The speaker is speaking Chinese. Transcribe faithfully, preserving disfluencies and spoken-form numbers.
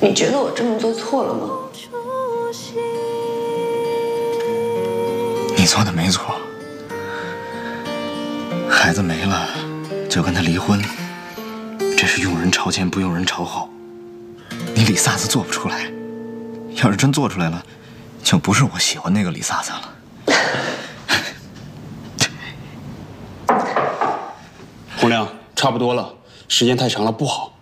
你觉得我这么做错了吗？ 你做的没错，孩子没了就跟他离婚，这是用人朝前不用人朝后。你李飒子做不出来，要是真做出来了，就不是我喜欢那个李飒子了。 洪亮，差不多了，时间太长了不好。